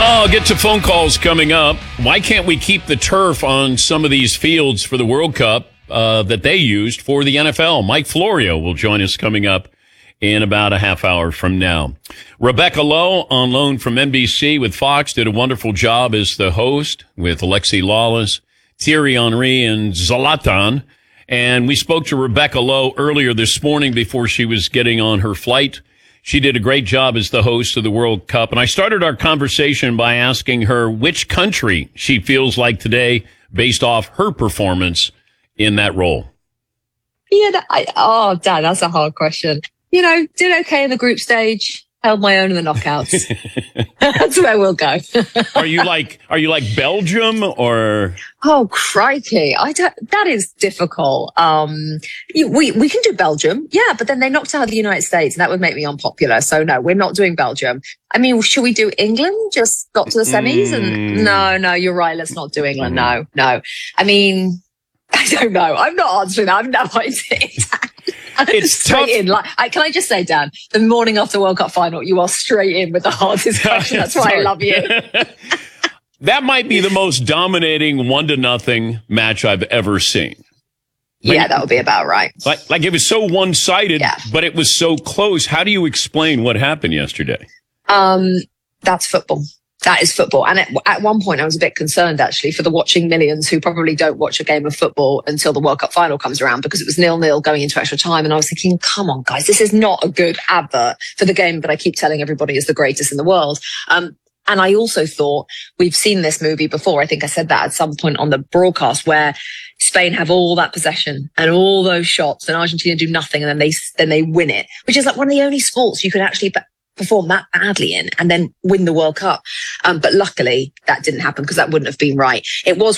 I'll get to phone calls coming up. Why can't we keep the turf on some of these fields for the World Cup that they used for the NFL? Mike Florio will join us coming up in about a half hour from now. Rebecca Lowe, on loan from NBC with Fox, did a wonderful job as the host with Alexi Lawless, Thierry Henry, and Zlatan. And we spoke to Rebecca Lowe earlier this morning before she was getting on her flight. She did a great job as the host of the World Cup. And I started our conversation by asking her which country she feels like today based off her performance in that role. Dan, that's a hard question. Did okay in the group stage, held my own in the knockouts. That's where we'll go. Are you like Belgium or? Oh, crikey. That is difficult. We can do Belgium. Yeah, but then they knocked out the United States and that would make me unpopular. So no, we're not doing Belgium. I mean, should we do England? Just got to the semis and no, you're right. Let's not do England. No. I mean, I don't know. I'm not answering that. I have no idea. It's straight in. Can I just say, Dan, the morning after World Cup final, you are straight in with the hardest question. That's why I love you. That might be the most dominating 1-0 match I've ever seen. Yeah, that would be about right. Like it was so one-sided, but it was so close. How do you explain what happened yesterday? That's football. That is football. And at one point, I was a bit concerned, actually, for the watching millions who probably don't watch a game of football until the World Cup final comes around, because it was 0-0 going into extra time. And I was thinking, come on, guys, this is not a good advert for the game, but I keep telling everybody is the greatest in the world. And I also thought, we've seen this movie before. I think I said that at some point on the broadcast, where Spain have all that possession and all those shots and Argentina do nothing, and then they win it, which is like one of the only sports you can actually perform that badly in and then win the World Cup. But luckily that didn't happen, because that wouldn't have been right. It was